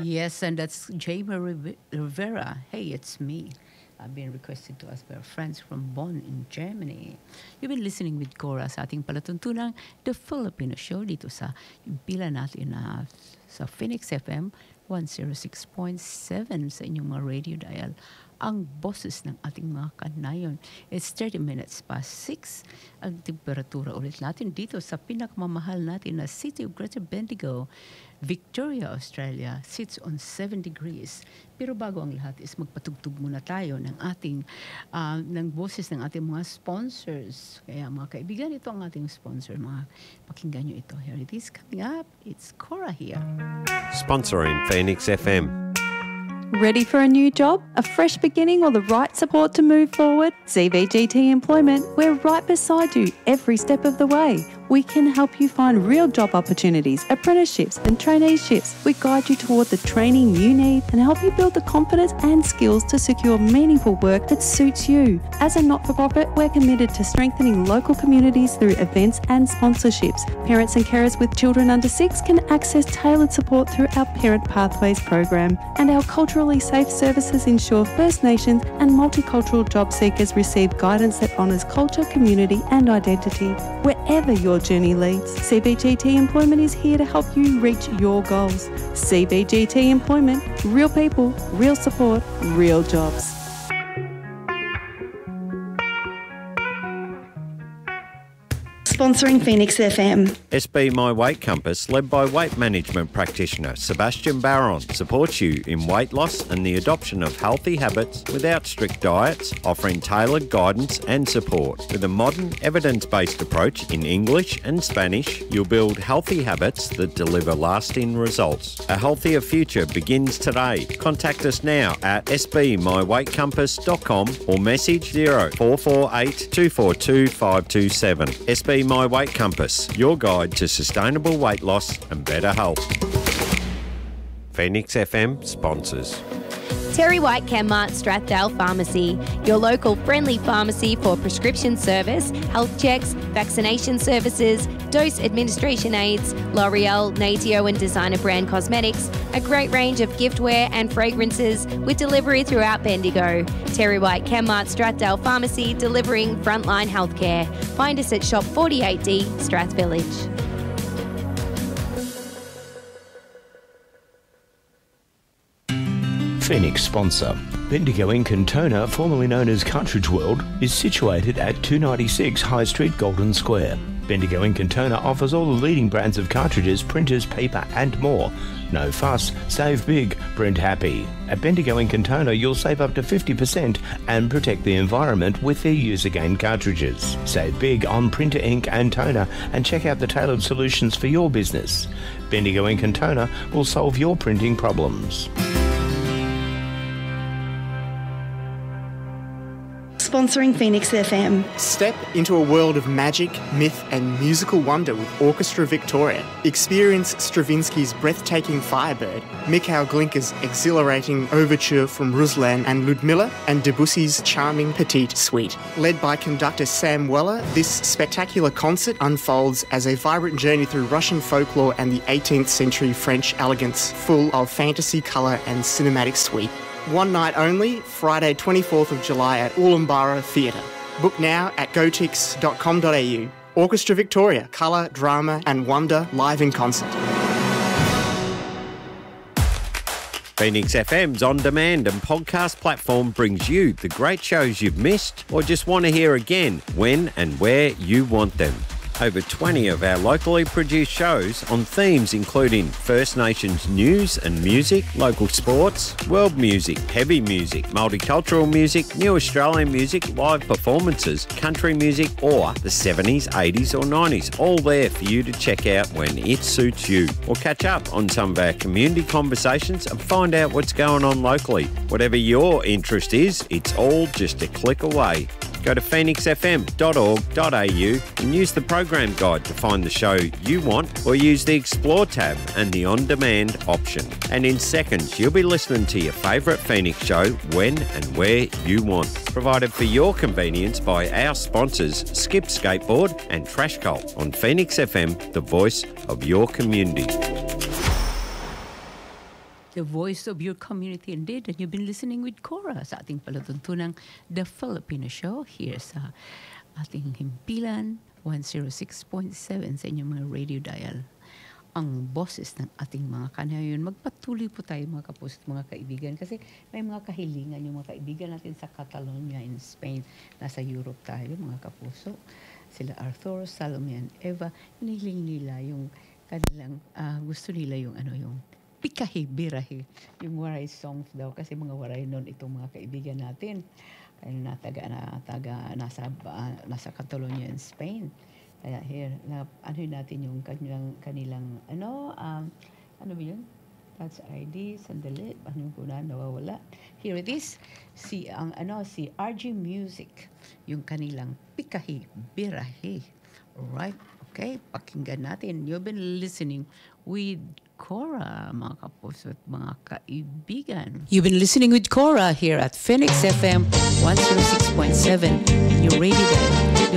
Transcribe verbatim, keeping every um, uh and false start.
Yes, and that's Jaime Riv- Rivera. Hey, it's me. I've been requested to us by our friends from Bonn in Germany. You've been listening with Cora sa ating palatuntunang The Filipino Show dito sa pila natin na sa Phoenix F M one oh six point seven sa inyong mga radio dial. Ang boses ng ating mga kanayon. It's thirty minutes past six. Ang temperatura ulit natin dito sa pinakamamahal natin na City of Greater Bendigo, Victoria, Australia, sits on seven degrees. Pero bago ang lahat is magpatugtog muna tayo ng ating, uh, ng boses ng ating mga sponsors. Kaya mga kaibigan, ito ang ating sponsor. Mga pakinggan nyo ito. Here it is coming up. It's Cora here. Sponsoring Phoenix F M. Ready for a new job, a fresh beginning, or the right support to move forward? C V G T Employment, we're right beside you every step of the way. We can help you find real job opportunities, apprenticeships and traineeships. We guide you toward the training you need and help you build the confidence and skills to secure meaningful work that suits you. As a not-for-profit, we're committed to strengthening local communities through events and sponsorships. Parents and carers with children under six can access tailored support through our Parent Pathways program. And our culturally safe services ensure First Nations and multicultural job seekers receive guidance that honours culture, community and identity. Wherever your journey leads, C B G T Employment is here to help you reach your goals. C B G T Employment, real people, real support, real jobs. Sponsoring Phoenix F M. S B My Weight Compass, led by weight management practitioner Sebastian Barron, supports you in weight loss and the adoption of healthy habits without strict diets, offering tailored guidance and support. With a modern, evidence-based approach in English and Spanish, you'll build healthy habits that deliver lasting results. A healthier future begins today. Contact us now at s b my weight compass dot com or message zero four four eight two four two five two seven. S B My Weight Compass, your guide to sustainable weight loss and better health. Phoenix F M sponsors. Terry White Chemmart Strathdale Pharmacy, your local friendly pharmacy for prescription service, health checks, vaccination services, dose administration aids, L'Oreal, Natio and designer brand cosmetics, a great range of giftware and fragrances with delivery throughout Bendigo. Terry White Chemmart Strathdale Pharmacy, delivering frontline healthcare. Find us at Shop forty-eight D, Strath Village. Phoenix sponsor. Bendigo in Cantona, formerly known as Cartridge World, is situated at two ninety-six High Street, Golden Square. Bendigo in Cantona offers all the leading brands of cartridges, printers, paper and more. No fuss, save big, print happy. At Bendigo in Cantona, you'll save up to fifty percent and protect the environment with their use-again cartridges. Save big on printer ink and toner and check out the tailored solutions for your business. Bendigo in Cantona will solve your printing problems. Sponsoring Phoenix F M. Step into a world of magic, myth and musical wonder with Orchestra Victoria. Experience Stravinsky's breathtaking Firebird, Mikhail Glinka's exhilarating overture from Ruslan and Ludmilla, and Debussy's charming Petite Suite. Led by conductor Sam Weller, this spectacular concert unfolds as a vibrant journey through Russian folklore and the eighteenth century French elegance, full of fantasy, colour and cinematic sweep. One night only, Friday twenty-fourth of July at Ulaanbaatar Theatre. Book now at gotix dot com dot a u. Orchestra Victoria, colour, drama and wonder live in concert. Phoenix F M's on-demand and podcast platform brings you the great shows you've missed or just want to hear again when and where you want them. Over twenty of our locally produced shows on themes including First Nations news and music, local sports, world music, heavy music, multicultural music, new Australian music, live performances, country music or the seventies, eighties or nineties, all there for you to check out when it suits you. Or catch up on some of our community conversations and find out what's going on locally. Whatever your interest is, it's all just a click away. Go to phoenix f m dot org dot a u and use the program guide to find the show you want, or use the Explore tab and the On-Demand option. And in seconds, you'll be listening to your favourite Phoenix show when and where you want. Provided for your convenience by our sponsors, Skip Skateboard and Trash Cult on Phoenix F M, the voice of your community. the voice of your community indeed. And you've been listening with Cora sa ating palatuntunang The Filipino Show here sa ating himpilan, one oh six point seven sa inyong mga radio dial. Ang boses ng ating mga kanayon. Magpatuloy po tayo mga kapuso at mga kaibigan kasi may mga kahilingan yung mga kaibigan natin sa Catalonia in Spain. Nasa Europe tayo mga kapuso. Sila Arthur, Salome, and Eva. Hiniling nila yung kanilang, uh, gusto nila yung ano yung pikahi, birahi. Yung waray songs daw kasi mga waray nun itong mga kaibigan natin. Kaya na taga, na, taga nasa, uh, nasa Catalonia in Spain. Kaya here, na, ano natin yung kanilang, kanilang ano, um, ano ba yun? That's I D, sandali, ano yung kuna, nawawala. Here it is, si, ang, ano, si R G Music, yung kanilang pikahi, birahi. Alright, okay, pakinggan natin. You've been listening with Cora, mga kapuso at mga kaibigan. You've been listening with Cora here at Phoenix F M one oh six point seven, your radio dial.